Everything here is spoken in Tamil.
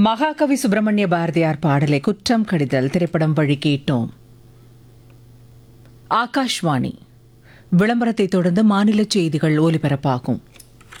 மகாகவி சுப்பிரமணிய பாரதியார் பாடலை குற்றம் கடிதல் திரைப்படம் வழி கேட்டோம். ஆகாஷ்வாணி. விளம்பரத்தை தொடர்ந்து மாநில செய்திகள் ஒலிபரப்பாகும்.